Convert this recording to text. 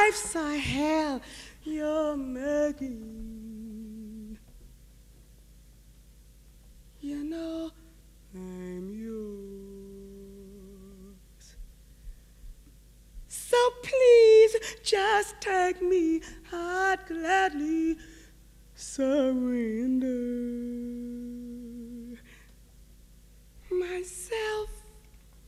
life's a hell you're making. You know I'm yours. So please just take me, I'd gladly surrender.